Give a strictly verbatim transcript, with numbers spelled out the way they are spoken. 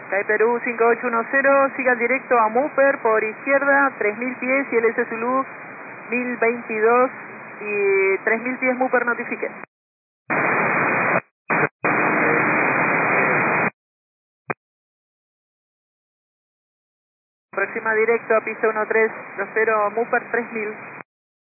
Sky Perú cinco ocho uno cero, sigan directo a Mooper por izquierda, tres mil pies y L S Zulu mil veintidós y tres mil pies Mooper notifique. Próxima directo a pista uno tres dos cero, Mooper tres mil.